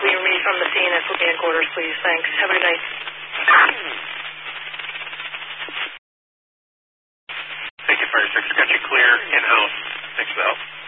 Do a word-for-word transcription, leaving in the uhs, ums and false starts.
we meet on the scene at Fluvian Quarters, please. Thanks. Have a good night. Thank you, Fire six. Got you clear in-house. Thanks for the help.